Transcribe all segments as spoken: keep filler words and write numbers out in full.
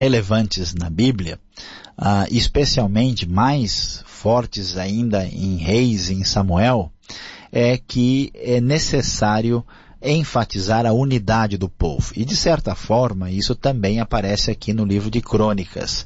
relevantes na Bíblia, uh, especialmente mais fortes ainda em Reis e em Samuel, é que é necessário enfatizar a unidade do povo. E de certa forma, isso também aparece aqui no livro de Crônicas.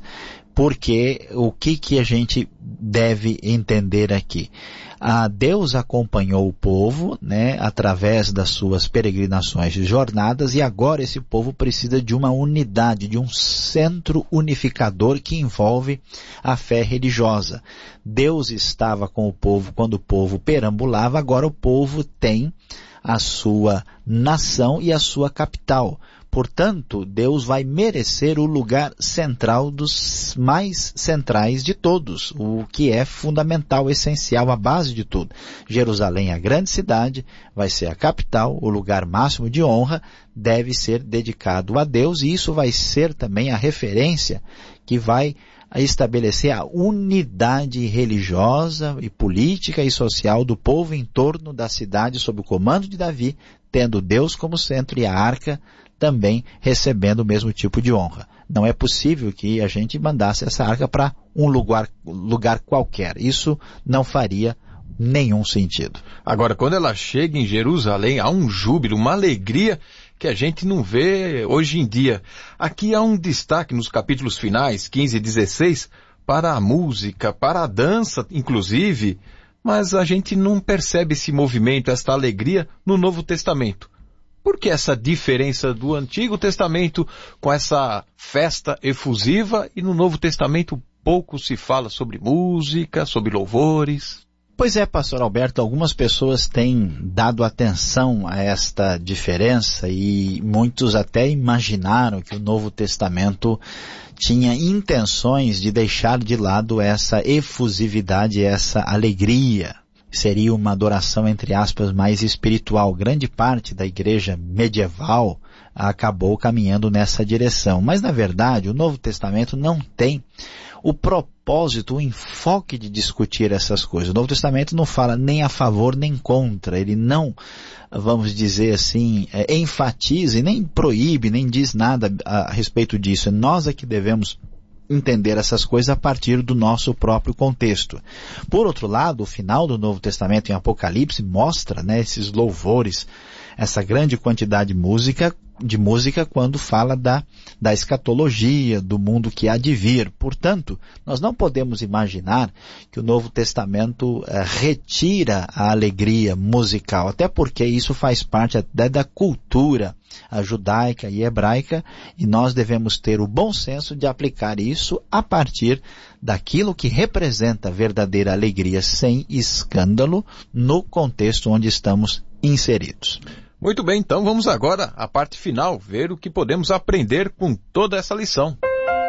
Porque o que, que a gente deve entender aqui? Ah, Deus acompanhou o povo, né, através das suas peregrinações e jornadas, e agora esse povo precisa de uma unidade, de um centro unificador que envolve a fé religiosa. Deus estava com o povo quando o povo perambulava, agora o povo tem a sua nação e a sua capital. Portanto, Deus vai merecer o lugar central dos mais centrais de todos, o que é fundamental, essencial, a base de tudo. Jerusalém, a grande cidade, vai ser a capital, o lugar máximo de honra, deve ser dedicado a Deus, e isso vai ser também a referência que vai estabelecer a unidade religiosa e política e social do povo em torno da cidade sob o comando de Davi, tendo Deus como centro e a arca também recebendo o mesmo tipo de honra. Não é possível que a gente mandasse essa arca para um lugar, lugar qualquer. Isso não faria nenhum sentido. Agora, quando ela chega em Jerusalém, há um júbilo, uma alegria que a gente não vê hoje em dia. Aqui há um destaque nos capítulos finais, quinze e dezesseis, para a música, para a dança, inclusive, mas a gente não percebe esse movimento, esta alegria no Novo Testamento. Por que essa diferença do Antigo Testamento com essa festa efusiva e no Novo Testamento pouco se fala sobre música, sobre louvores? Pois é, pastor Alberto, algumas pessoas têm dado atenção a esta diferença e muitos até imaginaram que o Novo Testamento tinha intenções de deixar de lado essa efusividade, essa alegria. Seria uma adoração, entre aspas, mais espiritual. Grande parte da igreja medieval acabou caminhando nessa direção. Mas, na verdade, o Novo Testamento não tem o propósito, o enfoque de discutir essas coisas. O Novo Testamento não fala nem a favor nem contra. Ele não, vamos dizer assim, é, enfatiza e nem proíbe, nem diz nada a, a respeito disso. Nós é que devemos entender essas coisas a partir do nosso próprio contexto. Por outro lado, o final do Novo Testamento em Apocalipse mostra, né, esses louvores, essa grande quantidade de música, de música quando fala da, da escatologia, do mundo que há de vir. Portanto, nós não podemos imaginar que o Novo Testamento eh, retira a alegria musical, até porque isso faz parte até da cultura a judaica e hebraica, e nós devemos ter o bom senso de aplicar isso a partir daquilo que representa verdadeira alegria sem escândalo no contexto onde estamos inseridos. Muito bem, então vamos agora à parte final, ver o que podemos aprender com toda essa lição.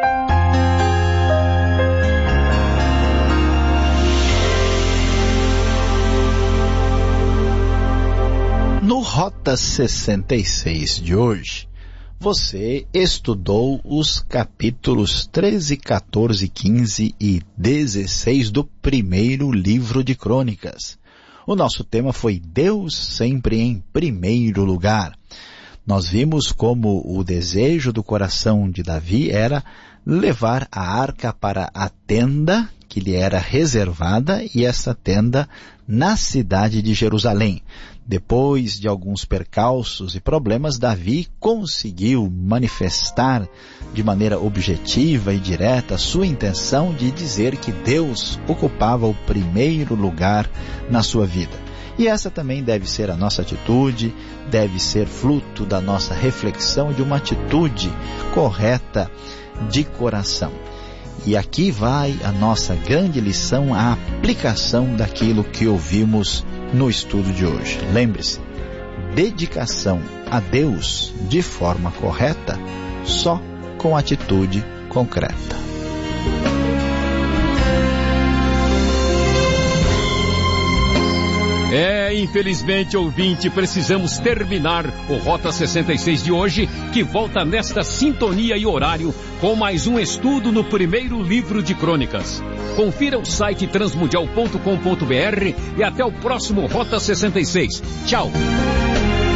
No Rota sessenta e seis de hoje, você estudou os capítulos treze, quatorze, quinze e dezesseis do primeiro livro de Crônicas. O nosso tema foi Deus sempre em primeiro lugar. Nós vimos como o desejo do coração de Davi era levar a arca para a tenda que lhe era reservada, e essa tenda na cidade de Jerusalém. Depois de alguns percalços e problemas, Davi conseguiu manifestar de maneira objetiva e direta a sua intenção de dizer que Deus ocupava o primeiro lugar na sua vida. E essa também deve ser a nossa atitude, deve ser fruto da nossa reflexão de uma atitude correta de coração. E aqui vai a nossa grande lição, a aplicação daquilo que ouvimos no estudo de hoje. Lembre-se, dedicação a Deus de forma correta, só com atitude concreta. É, infelizmente, ouvinte, precisamos terminar o Rota sessenta e seis de hoje, que volta nesta sintonia e horário com mais um estudo no primeiro livro de Crônicas. Confira o site transmundial ponto com ponto br e até o próximo Rota sessenta e seis. Tchau!